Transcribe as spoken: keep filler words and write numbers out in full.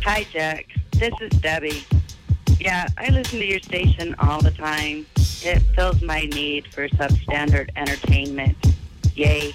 Hi, Jack. This is Debbie. Yeah, I listen to your station all the time. It fills my need for substandard entertainment. Yay.